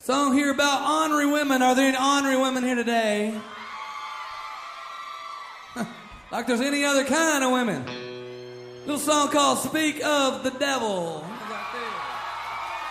Song here about ornery women. Are there any ornery women here today? Like there's any other kind of women. Little song called Speak of the Devil.